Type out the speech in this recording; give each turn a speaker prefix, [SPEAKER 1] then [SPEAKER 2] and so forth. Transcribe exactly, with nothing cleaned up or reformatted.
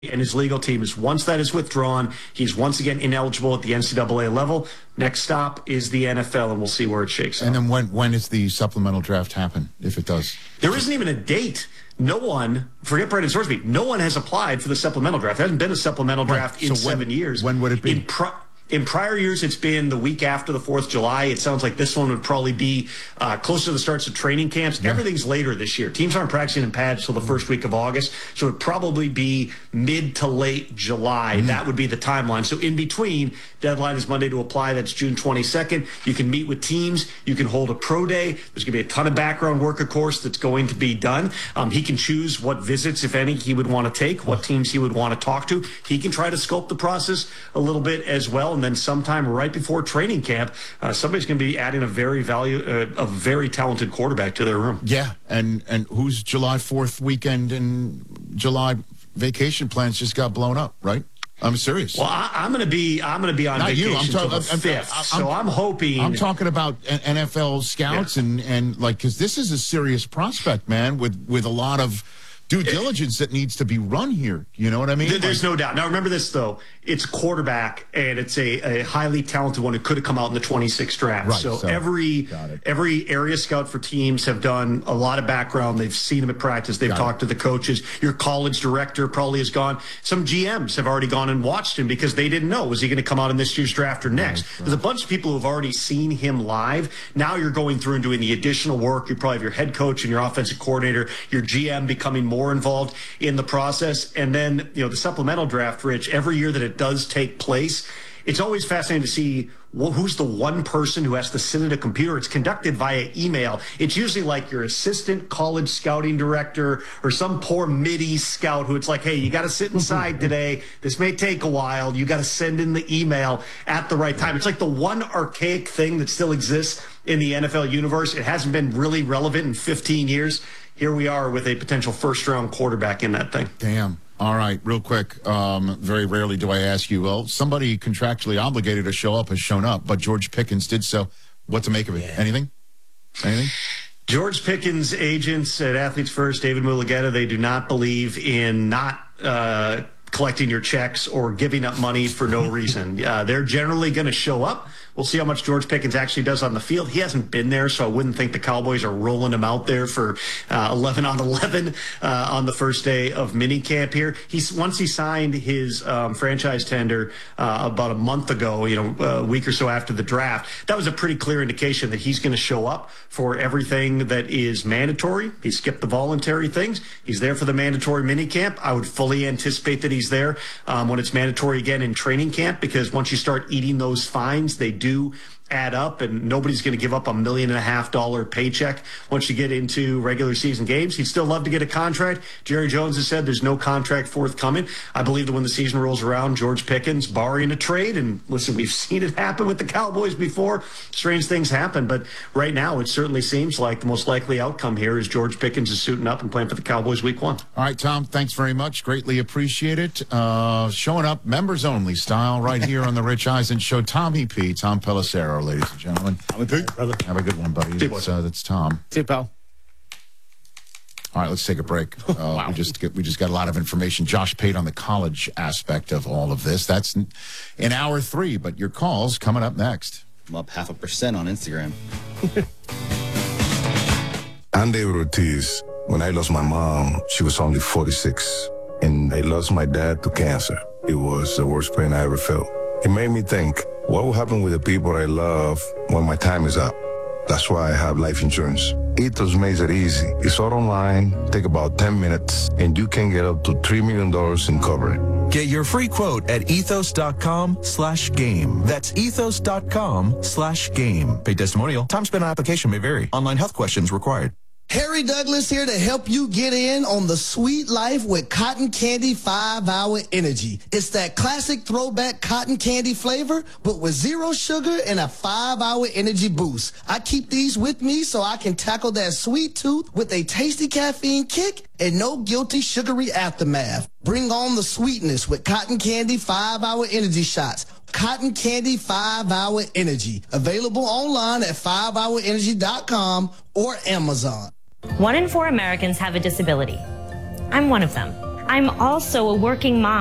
[SPEAKER 1] and his legal team is once that is withdrawn, he's once again ineligible at the N C double A level. Next stop is the N F L, and we'll see where it shakes out.
[SPEAKER 2] And then when when does the supplemental draft happen, if it does?
[SPEAKER 1] There isn't even a date. No one, forget Brandon Sorsby, no one has applied for the supplemental draft. There hasn't been a supplemental draft
[SPEAKER 2] right.
[SPEAKER 1] in
[SPEAKER 2] so when,
[SPEAKER 1] seven years.
[SPEAKER 2] When would it be?
[SPEAKER 1] In pro- In prior years, it's been the week after the fourth of July. It sounds like this one would probably be uh, closer to the starts of training camps. Yeah. Everything's later this year. Teams aren't practicing in pads till the first week of August, so it would probably be mid to late July. Mm-hmm. That would be the timeline. So in between, deadline is Monday to apply. That's June twenty-second. You can meet with teams. You can hold a pro day. There's going to be a ton of background work, of course, that's going to be done. Um, he can choose what visits, if any, he would want to take, what teams he would want to talk to. He can try to scope the process a little bit as well, and then sometime right before training camp, uh, somebody's going to be adding a very value, uh, a very talented quarterback to their room.
[SPEAKER 2] Yeah, and and whose July fourth weekend and July vacation plans just got blown up, right? I'm serious.
[SPEAKER 1] Well, I, I'm going to be I'm going to be on
[SPEAKER 2] Not
[SPEAKER 1] vacation
[SPEAKER 2] you. I'm
[SPEAKER 1] until
[SPEAKER 2] talking,
[SPEAKER 1] the
[SPEAKER 2] I'm,
[SPEAKER 1] fifth,
[SPEAKER 2] I'm,
[SPEAKER 1] so I'm hoping.
[SPEAKER 2] I'm talking about N F L scouts yeah. and and like because this is a serious prospect, man, with with a lot of due diligence that needs to be run here. You know what I mean?
[SPEAKER 1] There's no doubt. Now, remember this, though. It's quarterback, and it's a, a highly talented one who could have come out in the twenty-sixth draft.
[SPEAKER 2] Right,
[SPEAKER 1] so,
[SPEAKER 2] so
[SPEAKER 1] every every area scout for teams have done a lot of background. They've seen him at practice. They've
[SPEAKER 2] got
[SPEAKER 1] talked
[SPEAKER 2] it.
[SPEAKER 1] to the coaches. Your college director probably has gone. Some G Ms have already gone and watched him because they didn't know. Was he going to come out in this year's draft or next? Right, right. There's a bunch of people who have already seen him live. Now you're going through and doing the additional work. You probably have your head coach and your offensive coordinator, your G M becoming more involved in the process. And then, you know, the supplemental draft, Rich, every year that it does take place, it's always fascinating to see well, who's the one person who has to sit at a computer. It's conducted via email. It's usually like your assistant college scouting director or some poor midi scout who it's like, hey, you got to sit inside today. This may take a while. You got to send in the email at the right time. It's like the one archaic thing that still exists in the N F L universe. It hasn't been really relevant in fifteen years. Here we are with a potential first-round quarterback in that thing.
[SPEAKER 2] Damn. All right, real quick. Um, very rarely do I ask you, well, somebody contractually obligated to show up has shown up, but George Pickens did so. What to make of it? Yeah. Anything? Anything?
[SPEAKER 1] George Pickens' agents at Athletes First, David Mulugeta, they do not believe in not uh, collecting your checks or giving up money for no reason. Uh, they're generally going to show up. We'll see how much George Pickens actually does on the field. He hasn't been there, so I wouldn't think the Cowboys are rolling him out there for uh, eleven on eleven uh, on the first day of minicamp here. He's once he signed his um, franchise tender uh, about a month ago, you know, a week or so after the draft. That was a pretty clear indication that he's going to show up for everything that is mandatory. He skipped the voluntary things. He's there for the mandatory minicamp. I would fully anticipate that he's there um, when it's mandatory again in training camp, because once you start eating those fines, they do add up, and nobody's going to give up a million and a half dollar paycheck once you get into regular season games. He'd still love to get a contract. Jerry Jones has said there's no contract forthcoming. I believe that when the season rolls around, George Pickens, barring a trade, and listen, we've seen it happen with the Cowboys before. Strange things happen, but right now it certainly seems like the most likely outcome here is George Pickens is suiting up and playing for the Cowboys week one.
[SPEAKER 2] All right, Tom, thanks very much. Greatly appreciate it. Uh, showing up members only style right here on the Rich Eisen Show. Tommy P, Tom Pelissero, ladies and gentlemen.
[SPEAKER 3] I'm a good brother.
[SPEAKER 2] Have a good one, buddy. That's, uh, that's Tom.
[SPEAKER 3] See you, pal.
[SPEAKER 2] All right, let's take a break. Uh, wow. We just get, we just got a lot of information. Josh Pate on the college aspect of all of this. That's in, in hour three, but your calls coming up next.
[SPEAKER 4] I'm up half a percent on Instagram.
[SPEAKER 5] I'm David Ortiz. When I lost my mom, she was only forty-six, and I lost my dad to cancer. It was the worst pain I ever felt. It made me think, what will happen with the people I love when my time is up? That's why I have life insurance. Ethos makes it easy. It's all online, take about ten minutes, and you can get up to three million dollars in coverage.
[SPEAKER 6] Get your free quote at ethos.com slash game. That's ethos.com slash game. Paid testimonial. Time spent on application may vary. Online health questions required.
[SPEAKER 7] Harry Douglas here to help you get in on the sweet life with Cotton Candy five hour Energy. It's that classic throwback cotton candy flavor, but with zero sugar and a five hour energy boost. I keep these with me so I can tackle that sweet tooth with a tasty caffeine kick and no guilty sugary aftermath. Bring on the sweetness with Cotton Candy five hour Energy shots. Cotton Candy five hour Energy. Available online at five hour energy dot com or Amazon.
[SPEAKER 8] One in four Americans have a disability. I'm one of them.
[SPEAKER 3] I'm also a working mom.